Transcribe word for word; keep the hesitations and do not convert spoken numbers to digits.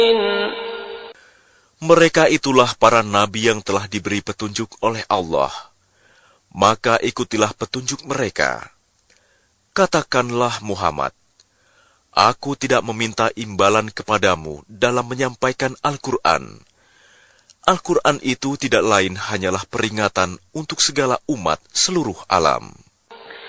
Mereka itulah para nabi yang telah diberi petunjuk oleh Allah. Maka ikutilah petunjuk mereka. Katakanlah Muhammad, aku tidak meminta imbalan kepadamu dalam menyampaikan Al-Quran. Al-Quran itu tidak lain hanyalah peringatan untuk segala umat seluruh alam.